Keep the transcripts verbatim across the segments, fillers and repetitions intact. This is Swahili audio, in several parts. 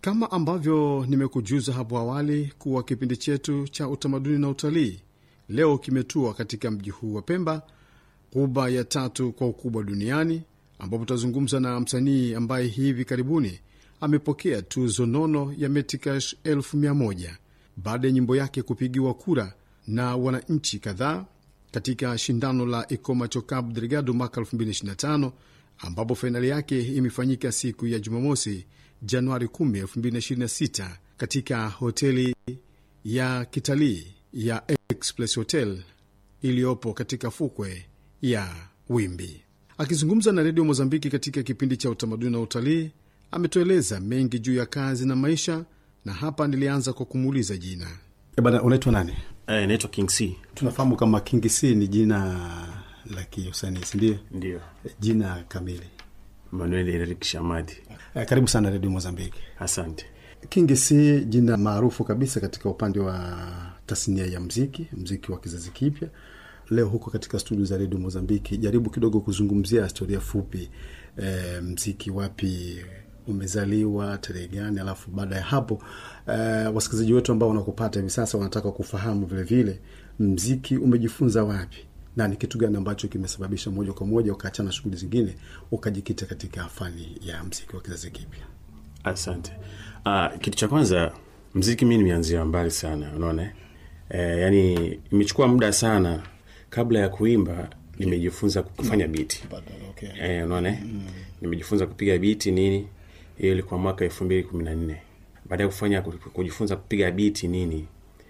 Kama ambavyo nimekujuza hapo awali kuwa kipindi chetu cha utamaduni na utalii leo kimetua katika mji huu wa Pemba, ghuba ya tatu kwa ukubwa duniani, ambapo tutazungumza na msanii ambaye hivi karibuni amepokea tuzo nono ya Metikash elfu mia moja baada ya nyimbo yake kupigiwa kura na wananchi kadhaa katika shindano la Ikomacho Cabo Delgado mwaka elfu mbili ishirini na tano, ambapo fainali yake imefanyika siku ya Jumamosi Januari kumi, elfu mbili ishirini na sita katika hoteli ya kitalii ya Express Hotel iliyopo katika fukwe ya Wimbi. Akizungumza na Radio Mozambiki katika kipindi cha utamaduni na utalii, ametueleza mengi juu ya kazi na maisha, na hapa nilianza kwa kumuuliza jina. E bana, unaitwa nani? Eh, naitwa King C. Tunafahamu kama King C ni jina la kiusanii, ndio? Ndio. Jina kamili Manuel Eric Shamadi. Eh, karibu sana Radio Mozambiki. Asante. King C, jina maarufu kabisa katika upande wa tasnia ya muziki, muziki wa kizazi kipya. Leo huko katika studio za Radio Mozambiki, jaribu kidogo kuzungumzia historia fupi, e, muziki wapi umezaliwa, tarehe gani, alafu baada ya hapo e, wasikilizaji wetu ambao wanakupata hivi sasa wanataka kufahamu vile vile muziki umejifunza wapi na ni kitu gani ambacho kimesababisha moja kwa moja ukaachana shughuli zingine ukajikita katika fani ya muziki wa kizazi kipya. Asante. Ah, kitu cha kwanza, muziki mimi nimeanzia mbali sana, unaona? Eh, yani imechukua muda sana kabla ya kuimba. Nimejifunza kufanya beat. Okay. Eh, unaona? Mm. Nimejifunza kupiga beat nini? Hiyo ilikuwa mwaka elfu mbili kumi na nne. Baada ya kufanya kujifunza kupiga beat nini?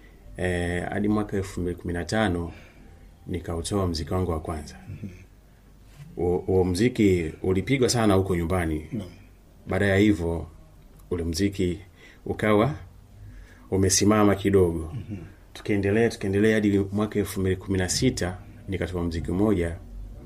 Eh, hadi mwaka elfu mbili kumi na tano nikautoa muziki wangu wa kwanza. Mm-hmm. Huo muziki ulipigwa sana huko nyumbani. No. Baada ya hivyo ule muziki ukawa umesimama kidogo. Mm-hmm. Tukaendelea tukaendelea hadi mwaka elfu mbili kumi na sita nikatoa muziki mmoja.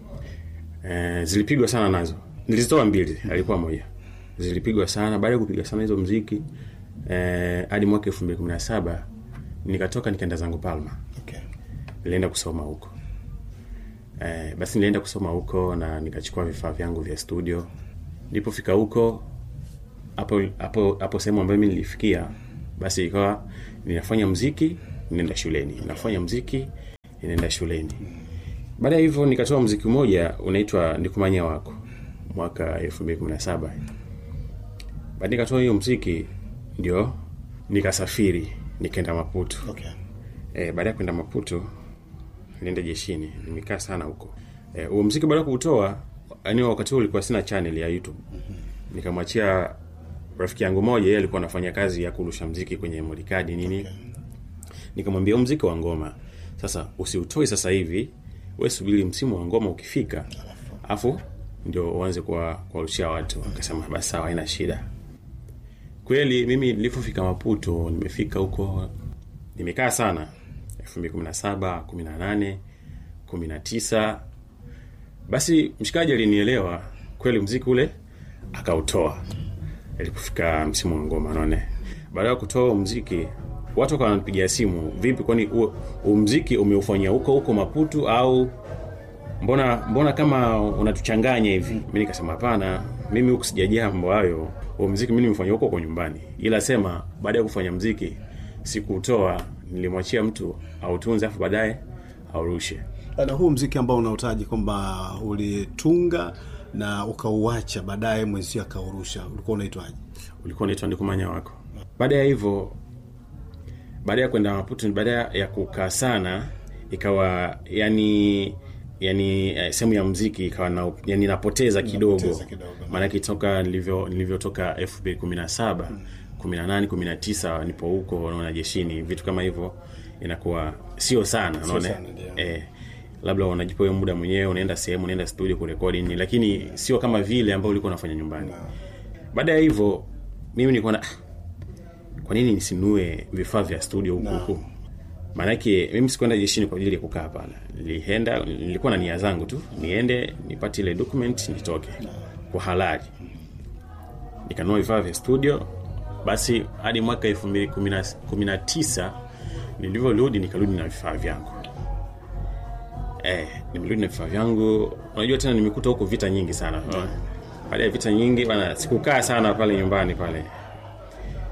Eh, zilipigwa sana nazo. Nilizitoa mbili, alikuwa moja. Zilipigwa sana. Baada ya kupiga sana hizo muziki eh, hadi mwaka elfu mbili kumi na saba nikatoka nikaenda zangu Palma. Okay. Nilienda kusoma huko. Eh, basi nilienda kusoma huko na nikachukua vifaa vyangu vya studio. Nilipofika huko hapo hapo hapo sehemu ambayo mimi nilifikia, basi ikawa ninafanya muziki, ninaenda shuleni. Nafanya muziki, ninaenda shuleni. Baada ya hivyo nikatoa muziki mmoja unaitwa Ndikumanya Wako mwaka elfu mbili kumi na saba. Baada nikatoa hiyo muziki ndio nikasafiri nikaenda Maputo. Okay. Eh, baada ya kwenda Maputo nilienda jeshini, nimekaa sana huko. Eh, huo muziki baada ya kuutoa, yani wakati huo ulikuwa sina channel ya YouTube. Mm-hmm. Nikamwachia rafiki yangu mmoja, yeye alikuwa anafanya kazi ya kurusha muziki kwenye modikadi nini. Okay. Nikamwambia muziki wa ngoma sasa usiutoe sasa hivi, wewe subiri msimu wa ngoma ukifika, afu ndio uanze kwa kuwarushia watu. Akasema basi sawa, haina shida. Kweli mimi nilipofika Maputo, nimefika huko nimekaa sana elfu mbili kumi na saba, kumi na nane, kumi na tisa. Basi mshikaji alinielewa kweli, muziki ule akautoa ilipofika msimu wa ngoma, unaona. Baada ya kutoa muziki watu wakanipigia simu, vipi, kwani huo muziki umeufanyia huko huko Maputo au mbona mbona kama unatuchanganya hivi? Mimi nikasema hapana, mimi huko sijajia mambo hayo. Huo muziki mimi nimefanya huko kwa nyumbani. Ila sema baada ya kufanya muziki sikuutoa, nilimwachia mtu autunze afu baadaye aurushe. Na huu muziki ambao unautaji kwamba ulitunga na ukauacha baadaye mwezi akaurusha, ulikuwa unaitwaje? Ulikuwa unaitwa Ndikumanya Wako. Baada ya hivyo, baada ya kwenda Maputo, baada ya kukaa sana, ikawa yani yani sehemu ya muziki ikawa na yani napoteza kidogo. Maana kitoka nilivyo nilivyotoka elfu mbili kumi na saba, hmm. kumi na nane, kumi na tisa nipo huko unaona jeshini, vitu kama hivyo inakuwa sio sana, unaona. Eh, labda unajipa hiyo muda mwenyewe, unaenda sehemu, unaenda studio kurekodi nini, lakini sio kama vile ambao ulikuwa unafanya nyumbani. Baada ya hivyo mimi nilikuwa na kwa nini nisinue vifaa vya studio huko huko? Maana yake mimi sikwenda jeshini kwa ajili ya kukaa pale. Nilienda, nilikuwa na nia zangu tu, niende nipate ile document nitoke kwa halali. Nikanunua vifaa vya studio. Basi hadi mwaka elfu mbili kumi na tisa nilivyorudi nikarudi na vifaa vyangu. Eh, nimerudi na vifaa vyangu. Unajua tena nimekuta huko vita nyingi sana. Baada ya vita nyingi bana, sikukaa sana pale nyumbani pale.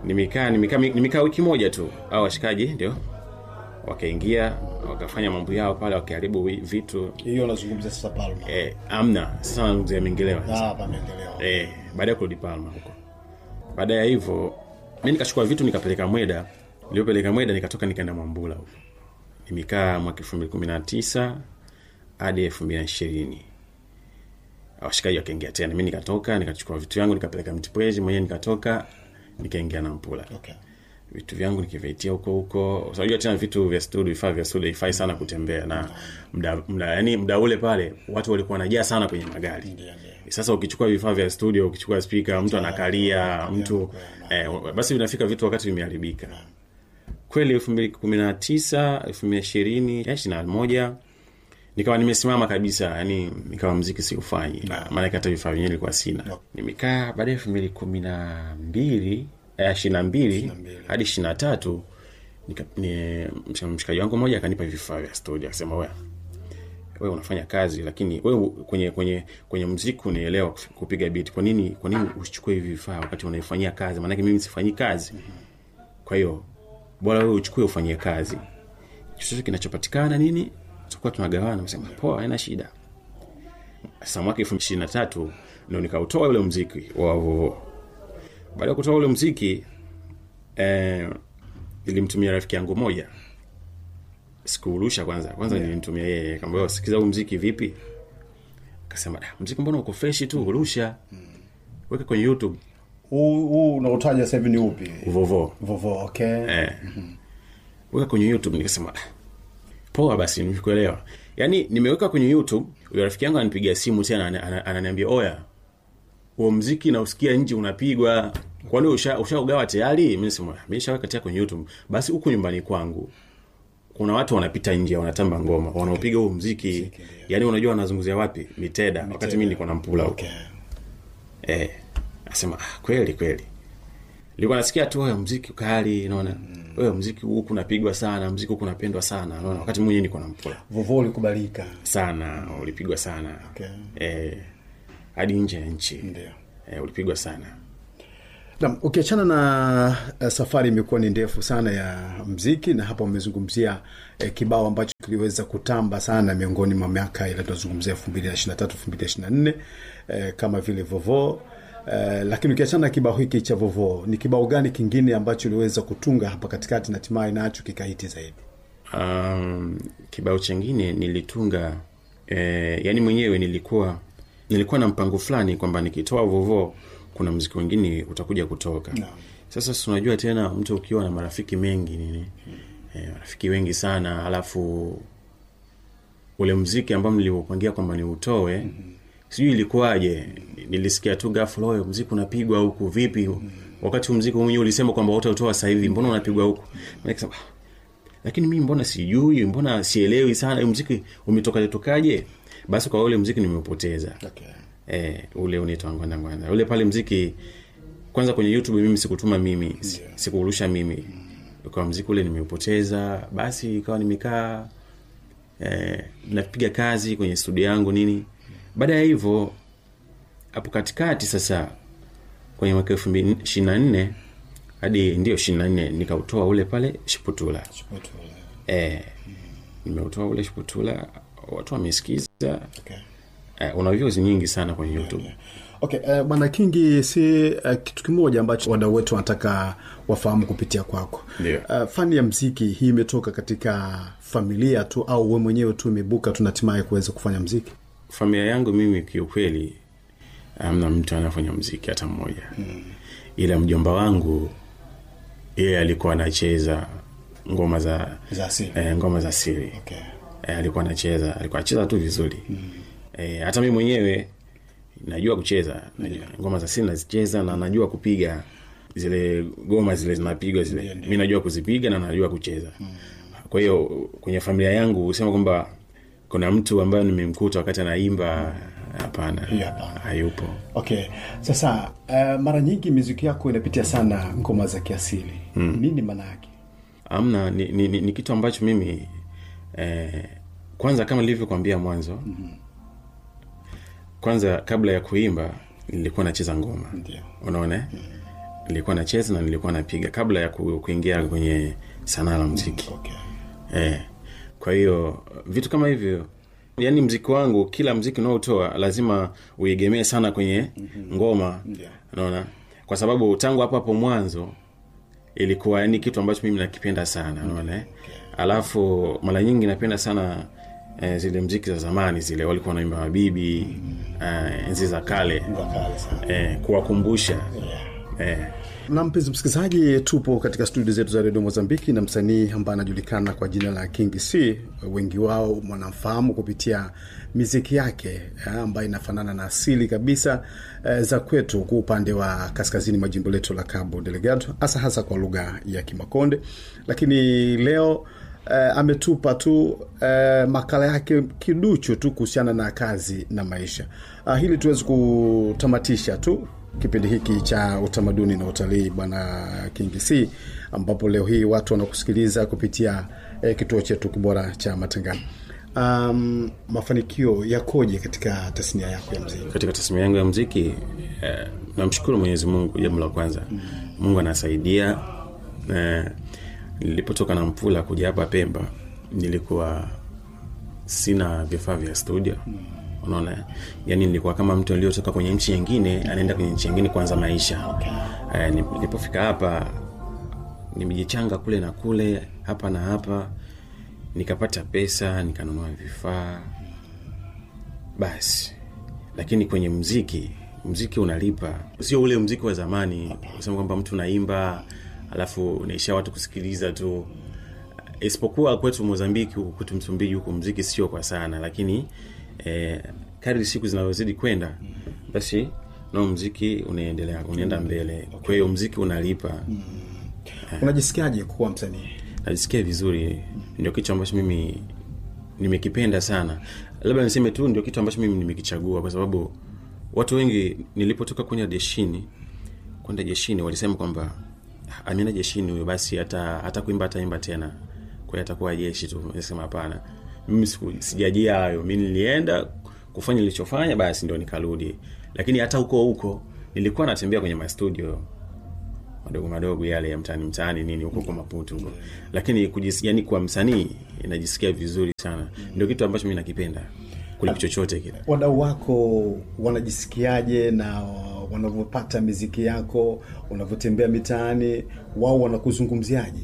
Nimekaa nimekaa nimekaa wiki moja tu. Hao washikaji ndio wakaingia, wakafanya mambo yao pale, wakiharibu vitu. Hiyo unazungumzia sasa Palma. Eh, amna. Sasa nazungumzia Mengelewa. Ah, hapa Mengelewa. Eh, baada ya kurudi Palma huko. Baada ya hivyo mimi nikachukua vitu nikapeleka Mweda. Nilipeleka Mweda nikatoka nikaenda Mwambula huko. Nimekaa mwaka elfu mbili kumi na tisa hadi elfu mbili ishirini. Washikaji wakaingia tena. Mimi nikatoka nikachukua vitu vyangu nikapeleka Mtipwezi, mwenyewe nikatoka nikaingia Nampula. Okay. Vitu vyangu nikivitia huko huko. Unajua tena vitu vya studio, vifaa vya studio ifai sana kutembea na muda muda yani muda ule pale watu walikuwa wanajaa sana kwenye magari. Ndiyo, ndiyo. Sasa ukichukua vifaa vya studio, ukichukua speaker, mtu anakalia, mtu eh, basi vinafika vitu wakati vimeharibika. Kweli elfu mbili kumi na tisa, elfu mbili ishirini, ishirini na moja nikawa nimesimama kabisa, yani nikawa muziki siufanyi. Maana hata vifaa vyenyewe nilikuwa sina. Nimekaa baada ya elfu mbili kumi na mbili ishirini na mbili hadi ishirini na tatu nika ni mshikaji wangu mmoja akanipa vifaa vya studio, akasema wewe wewe unafanya kazi lakini wewe kwenye kwenye kwenye muziki unaelewa kupiga beat, kwa nini kwa nini usichukue hivi vifaa wakati unaifanyia kazi? Maana mimi sifanyi kazi. Kwa hiyo bora wewe uchukue ufanyie kazi, chochote kinachopatikana nini tutakuwa tunagawana. Nasema poa, haina shida. Sasa mwaka elfu mbili ishirini na tatu ndio nikautoa ule muziki wa Vovo. Baada ya kutoa ule muziki eh nilimtumia rafiki yangu moja. Sikuurusha kwanza. Kwanza yeah. Nilimtumia yeye, akamwambia sikiza huu muziki vipi? Akasema da, muziki mbona uko fresh tu, urusha. Mm. Weka kwenye YouTube. Huu huu unaotaja sasa hivi ni upi? Vovo. Vovo, okay. Eh. Mm-hmm. Weka kwenye YouTube. Nikasema poa basi, nimekuelewa. Yaani nimeweka kwenye YouTube, yule rafiki yangu ananipigia simu tena ananiambia oya, huo muziki na usikia nje unapigwa, kwani usha ushaugawa tayari? Mimi nasema mimi nimeshaweka tayari kwenye YouTube. Basi huko nyumbani kwangu kuna watu wanapita nje wanatamba ngoma, okay. Wanaopiga huo muziki. Yaani unajua wanazunguzia wapi? Miteda, Miteda. Wakati mimi niko na Mpula huko. Okay. Eh, nasema ah, kweli kweli. Nilikuwa nasikia tu wewe muziki kali, unaona? Mm. Wewe muziki huu kunapigwa sana, muziki huu kunapendwa sana, unaona? Wakati mwenyewe niko na Mpula. Vovo ulikubalika sana, ulipigwa sana. Okay. Eh, hadi nje ya nchi. Ndio. Eh, ulipigwa sana. Naam, ukiachana na uh, safari imekuwa ni ndefu sana ya muziki, na hapa umezungumzia uh, kibao ambacho kiliweza kutamba sana miongoni mwa miaka ile tunazungumzia elfu mbili ishirini na tatu elfu mbili ishirini na nne uh, kama vile Vovo. Uh, lakini ukiachana na kibao hiki cha Vovo, ni kibao gani kingine ambacho uliweza kutunga hapa katikati na hatimaye nacho kikahiti zaidi? Um, kibao kingine nilitunga eh, yani mwenyewe nilikuwa nilikuwa na mpango fulani kwamba nikitoa Vovo kuna muziki mwingine utakuja kutoka. No. Sasa unajua tena mtu ukiwa na marafiki mengi nini? Hmm. Eh, marafiki wengi sana, alafu ule muziki ambao niliopangia kwamba ni utoe, mm-hmm. Sijui ilikuwaje, nilisikia tu ghafla wewe muziki unapigwa huku vipi? Mm-hmm. Wakati muziki mwenyewe ulisema kwamba utautoa sasa hivi, mbona unapigwa huku? Nikasema lakini mimi mbona sijui, mbona sielewi sana muziki umetoka tokaje? Basi kwa ule muziki nimeupoteza. Okay. Eh, ule unaitwa Ngwanda Ngwanda. Ule pale muziki kwanza kwenye YouTube mimi sikutuma mimi, yeah. Sikurusha mimi. Mm. Kwa muziki ule nimeupoteza, basi ikawa nimekaa eh napiga kazi kwenye studio yangu nini. Baada ya hivyo hapo katikati sasa kwenye mwaka elfu mbili ishirini na nne hadi ndio ishirini na nne nikautoa ule pale Shiputula. Shiputula. Eh, mm. Nimeutoa ule Shiputula, watu wamesikiza. Okay. Uh, una views nyingi sana kwenye YouTube. Yeah, yeah. Okay, uh, Bwana Kingi, si uh, kitu kimoja ambacho wadau wetu wanataka wafahamu kupitia kwako. Yeah. Uh, fani ya muziki hii imetoka katika familia tu au wewe mwenyewe tu imebuka tunatimaye kuweza kufanya muziki? Familia yangu mimi kiukweli hamna mtu anafanya muziki hata mmoja. Mm. Ila mjomba wangu yeye alikuwa anacheza ngoma za za asili. Eh, ngoma za asili. Okay. Eh, alikuwa anacheza, alikuwa anacheza tu vizuri. Mm. Eh, hata mimi mwenyewe najua kucheza, najua ngoma za asili nazicheza na najua kupiga zile ngoma zile zinapigwa zile. Yeah, mimi najua kuzipiga na najua kucheza. Mm. Kwa hiyo kwenye familia yangu usema kwamba kuna mtu ambaye nimemkuta wakati anaimba, hapana. Yeah, hayupo. Okay. Sasa uh, mara nyingi muziki yako inapitia sana ngoma za kiasili. Mm. Nini maana yake? Amna ni, ni, ni, ni kitu ambacho mimi eh, kwanza kama nilivyokuambia mwanzo. Mm-hmm. Kwanza kabla ya kuimba nilikuwa nacheza ngoma. Ndio. Unaona? Mm-hmm. nilikuwa nacheza na nilikuwa napiga kabla ya ku, kuingia kwenye sanaa la muziki. Okay. Eh. Kwa hiyo vitu kama hivyo, yani muziki wangu, kila muziki unaotoa lazima uegemee sana kwenye mm-hmm. ngoma. Yeah. Unaona? Kwa sababu tangu hapo hapo mwanzo ilikuwa yani kitu ambacho mimi nakipenda sana, unaona? Mm-hmm. Okay. Alafu mara nyingi napenda sana eh, zile muziki za zamani zile walikuwa wanaimba mabibi, mm-hmm. eh, enzi za kale. Eh, kuwakumbusha. Yeah. Eh. Na mpenzi msikilizaji, tupo katika studio zetu za Radio Mozambiki na msanii ambaye anajulikana kwa jina la King C. Wengi wao wanamfahamu kupitia muziki yake ambayo inafanana na asili kabisa e, za kwetu kwa upande wa kaskazini mwa jimbo letu la Cabo Delgado, hasa hasa kwa lugha ya Kimakonde. Lakini leo e, ametupa tu e, makala yake kiduchu tu kuhusiana na kazi na maisha. Ah, hili tuweze kutamatisha tu kipindi hiki cha utamaduni na utalii bwana King C, ambapo leo hii watu wanakusikiliza kupitia eh, kituo chetu kibora cha matangazo. Um, mafanikio yakoje katika tasnia yako ya muziki? Katika tasnia yangu ya muziki eh, namshukuru Mwenyezi Mungu jambo la kwanza. Mm. Mungu anasaidia. Eh, nilipotoka na Mpula kuja hapa Pemba nilikuwa sina vifaa vya studio. Mm. Unaona, yani nilikuwa kama mtu aliyotoka kwenye nchi nyingine anaenda kwenye nchi nyingine kuanza maisha. Okay. Eh, nilipofika hapa nimejichanga kule na kule, hapa na hapa, nikapata pesa, nikanunua vifaa. Basi. Lakini kwenye muziki, muziki unalipa. Sio ule muziki wa zamani, unasema kwamba mtu unaimba alafu unaisha watu kusikiliza tu. Isipokuwa kwetu Mozambiki huko, kwetu Msumbiji huko muziki sio kwa sana, lakini eh, kadri siku zinazozidi kwenda basi na muziki unaendelea, unaenda mbele. Okay. Kwa hiyo muziki unalipa. Mm. Eh. Unajisikiaje kuwa msanii? Najisikia vizuri. Mm. Ndio kitu ambacho mimi nimekipenda sana. Labda niseme tu ndio kitu ambacho mimi nimekichagua kwa sababu watu wengi nilipotoka kwenye jeshini, kwenda jeshini walisema kwamba amina jeshini huyo basi hata hata kuimba ataimba tena. Kwa hiyo atakuwa jeshi tu. Nasema hapana. Mimi sijajia hayo. Mimi nilienda kufanya nilichofanya basi ndio nikarudi. Lakini hata huko huko nilikuwa natembea kwenye ma studio madogo madogo yale ya mtaani mtaani nini huko kwa Maputo huko. Lakini kujisikia yani kwa msanii inajisikia vizuri sana. Ndio kitu ambacho mimi nakipenda kuliko chochote kile. Wadau wako wanajisikiaje na wanapopata muziki yako, unapotembea mitaani, wao wanakuzungumziaje?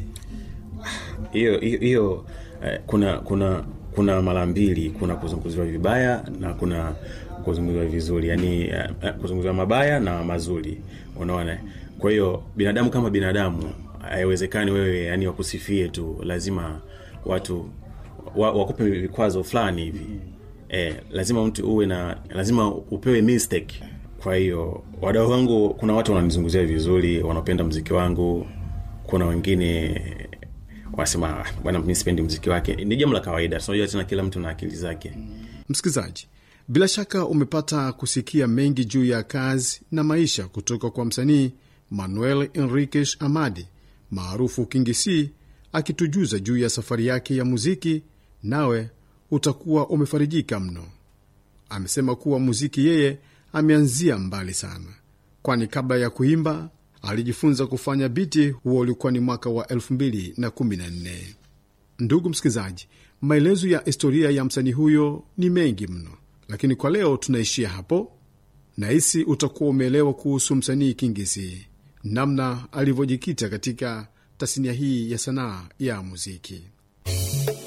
Hiyo hiyo eh, kuna kuna kuna mara mbili, kuna kuzungumziwa vibaya na kuna kuzungumziwa vizuri, yani uh, kuzungumziwa mabaya na mazuri, unaona. Kwa hiyo binadamu kama binadamu haiwezekani wewe yani wakusifie tu, lazima watu wa, wakupe vikwazo fulani hivi. Eh, lazima mtu uwe na lazima upewe mistake. Kwa hiyo wadau wangu, kuna watu wananizungumzia vizuri, wanapenda muziki wangu, kuna wengine wasema bwana mimi sipendi muziki wake. Ni jambo la kawaida, tunajua tena kila mtu na akili zake. Msikilizaji, bila shaka umepata kusikia mengi juu ya kazi na maisha kutoka kwa msanii Manuel Enriquez Amadi maarufu King C, akitujuza juu ya safari yake ya muziki, nawe utakuwa umefarijika mno. Amesema kuwa muziki yeye ameanzia mbali sana, kwani kabla ya kuimba alijifunza kufanya biti. Huo ulikuwa ni mwaka wa elfu mbili na kumi na nne. Ndugu msikilizaji, maelezo ya historia ya msanii huyo ni mengi mno, lakini kwa leo tunaishia hapo. Nahisi utakuwa umeelewa kuhusu msanii King C, namna alivyojikita katika tasnia hii ya sanaa ya muziki.